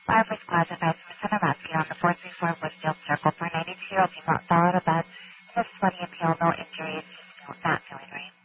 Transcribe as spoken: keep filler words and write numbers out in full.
Our first class invites Mister Novatsky on the four three four Woodfield Circle for ninety-two-year-old female fell out of bed. This is sweaty and pale, no injuries, just not feeling right.